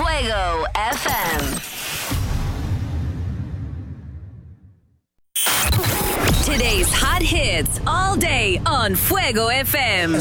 Fuego FM. Today's hot hits all day on Fuego FM.